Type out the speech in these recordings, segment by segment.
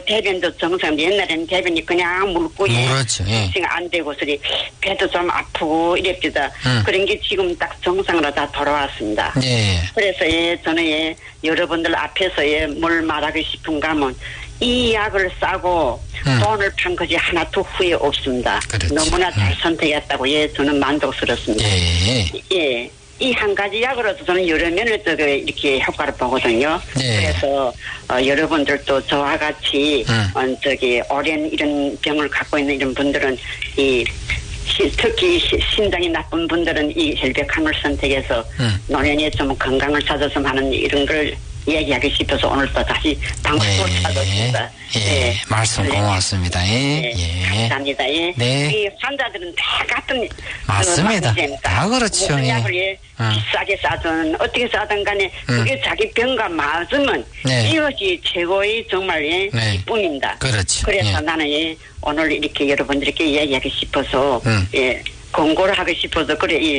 대변도 정상 옛날에는 대변이 그냥 물고 그렇죠. 예. 안 되고 소리 배도 좀 아프고 이랬습니다. 그런 게 지금 딱 정상으로 다 돌아왔습니다. 예. 그래서 저는 여러분들 앞에서 뭘 말하고 싶은가 하면 이 약을 싸고 돈을 판 것이 하나도 후회 없습니다. 그렇지. 너무나 잘 선택했다고 저는 만족스럽습니다. 예. 이 한 가지 약으로도 저는 여러 면을 이렇게 효과를 보거든요. 예. 그래서 여러분들도 저와 같이 오랜 이런 병을 갖고 있는 이런 분들은 특히 신장이 나쁜 분들은 이 혈백함을 선택해서 노년에 좀 건강을 찾았으면 하는 이런 걸 얘기하고 싶어서 오늘 또 다시 방송을 찾았습니다. 말씀 고맙습니다. 감사합니다. 네. 이 환자들은 다 같은 맞습니다. 다 그렇죠. 무슨 약을 비싸게 싸든 어떻게 싸든 간에 그게 자기 병과 맞으면 이것이 최고의 정말 기쁨입니다. 그렇죠. 그래서 나는 오늘 이렇게 여러분들께 이야기하고 싶어서 공고를 하고 싶어서 그래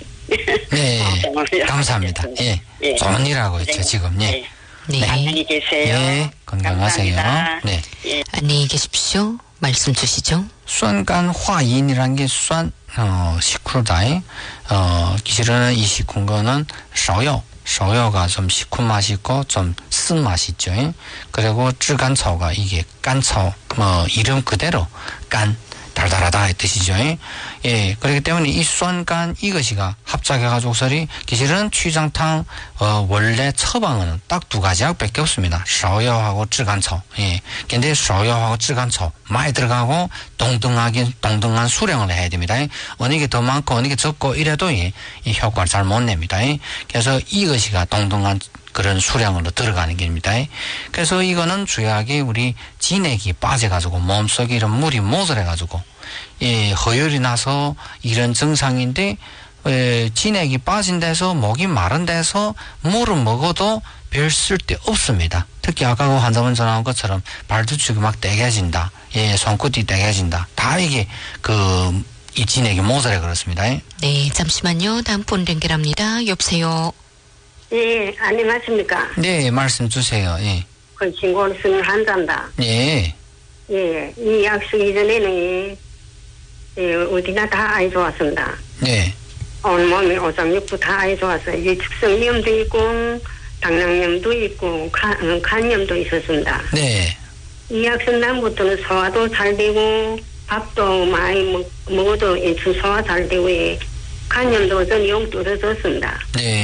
감사합니다. 좋은 일하고 있죠 지금. 안녕히 계세요. 건강하세요. 감사합니다. 안녕히 계십시오. 말씀 주시죠. 수안간화인이라는 게 수안 식후다. 기실은 이 식후는 셔요가 좀 시큰 맛이 있고 좀 쓴 맛이 있죠. 그리고 쯔간草가 이게 깐草, 이름 그대로 깐 달달하다 뜻이죠. 그렇기 때문에 이 수안간 이것이가 합작해가지고서리 기실은 취장탕 원래 처방은 딱 두 가지 약밖에 없습니다. 셔요하고 쯔간草. 근데 셔요하고 쯔간草많이 들어가고 동등한 수량을 해야 됩니다. 어느 게 더 많고 어느 게 적고 이래도 이 효과를 잘 못 냅니다. 그래서 이것이가 동등한 그런 수량으로 들어가는 겁니다. 그래서 이거는 주요하게 우리 진액이 빠져가지고 몸속에 이런 물이 모자라가지고 허혈이 나서 이런 증상인데 진액이 빠진 데서 목이 마른 데서 물을 먹어도 별 쓸데 없습니다. 특히 아까 그 환자분 전화한 것처럼 발두축이 막 떼겨진다. 손끝이 떼겨진다. 다 이게 이 진액이 모자라 그렇습니다. 네, 잠시만요. 다음 분 연결합니다. 여보세요. 안녕하십니까? 네, 말씀 주세요. 그 친구를 쓰는 환자입니다. 이 약 쓰기 전에는 어디나 다 아이 좋았습니다. 온몸에 오장육부 다 아이 좋았어요. 위축성염도 있고 당뇨염도 있고 간염도 있었습니다. 이 약 쓴 다음부터는 소화도 잘 되고 밥도 많이 먹어도 소화 잘 되고 간염도 좀 영 떨어졌습니다.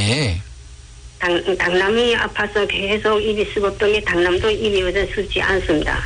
당남이 아파서 계속 입이 썩었던 게 당남도 입이 요새 쓰지 않습니다.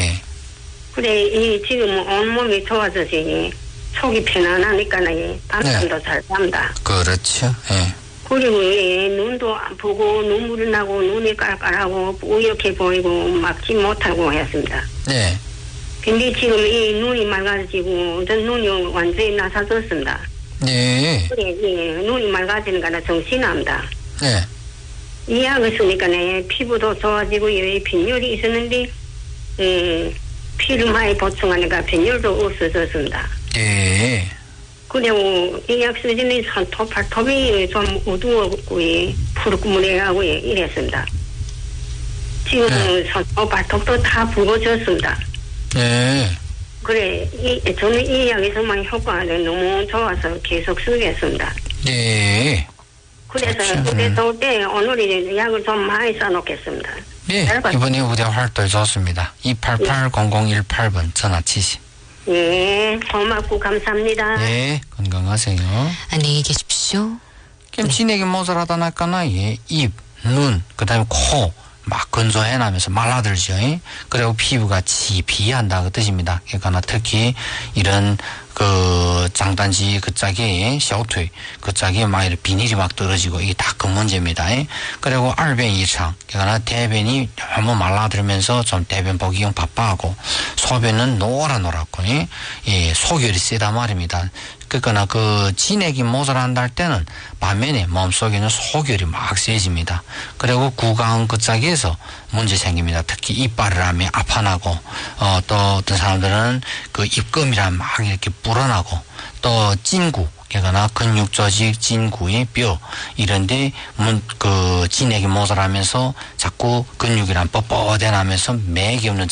그래 지금 온몸이 좋아져서 속이 편안하니까 밤잠도 잘 잔다. 그렇죠. 그리고 눈도 아프고 눈물이 나고 눈이 깔깔하고 뿌옇게 보이고 막지 못하고 했습니다. 근데 지금 이 눈이 맑아지고 전 눈이 완전히 나사졌습니다. 그래 눈이 맑아지는 거라 정신납니다. 이 약을 쓰니까 피부도 좋아지고 빈혈이 있었는데 피를 많이 보충하니까 빈혈도 없어졌습니다. 그리고 이 약 쓰지는 발톱이 좀 어두웠고 푸르꾸무레하고 이랬습니다. 지금 발톱도 다 붉어졌습니다. 그래 저는 이 약에서만 효과가 너무 좋아서 계속 쓰겠습니다. 그래서 그때 올 때 오늘 약을 좀 많이 써놓겠습니다. 이번에 우대 활동 좋습니다. 288-0018번 전화 치시. 고맙고 감사합니다. 건강하세요. 안녕히 계십시오. 진액이 모자라다 나니까 입, 눈, 그 다음에 코 막 건조해나면서 말라들죠. 그리고 피부가 지피한다 그 뜻입니다. 그러니까 특히 이런 장단지 그 짝에 셔투이 그 짝에 막 이런 비닐이 막 떨어지고 이게 다 그 문제입니다. 그리고 알변 이상 그러니까 대변이 너무 말라들면서 좀 대변 보기 좀 바빠하고 소변은 노랗고 소결이 세다 말입니다. 그러니까 진액이 모자란다 할 때는 반면에 몸속에는 소결이 막 세집니다. 그리고 구강 그 짝에서 문제 생깁니다. 특히 이빨을 하면 아파나고 또 어떤 사람들은 입금이랑 막 이렇게 불어나고 또 찐구 그러니까 근육 조직 진구의 뼈 이런데 진액이 모자라면서 자꾸 근육이랑 뻣뻣해나면서 맥이 없는